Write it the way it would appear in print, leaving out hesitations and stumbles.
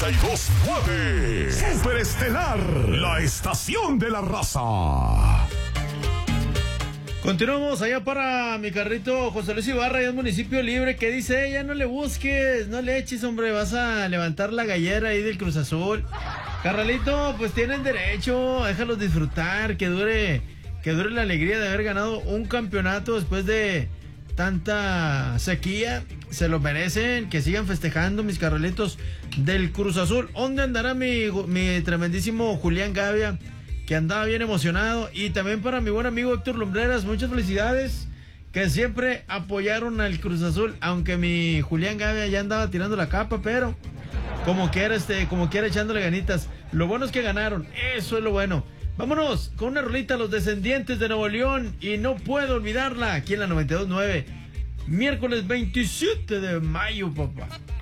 92.9. Superestelar, la estación de la raza. Continuamos allá para mi carrito José Luis Ibarra, allá en Municipio Libre, que dice, ya no le busques, no le eches, hombre, vas a levantar la gallera ahí del Cruz Azul. Carnalito, pues tienen derecho, déjalos disfrutar, que dure la alegría de haber ganado un campeonato después de tanta sequía. Se lo merecen, que sigan festejando mis carnalitos del Cruz Azul. ¿Dónde andará mi tremendísimo Julián Gavia, que andaba bien emocionado? Y también para mi buen amigo Héctor Lumbreras, muchas felicidades, que siempre apoyaron al Cruz Azul, aunque mi Julián Gavia ya andaba tirando la capa, pero como quiera echándole ganitas. Lo bueno es que ganaron, eso es lo bueno. Vámonos con una rolita, Los Descendientes de Nuevo León, y No Puedo Olvidarla, aquí en la 92.9, miércoles 27 de mayo, papá.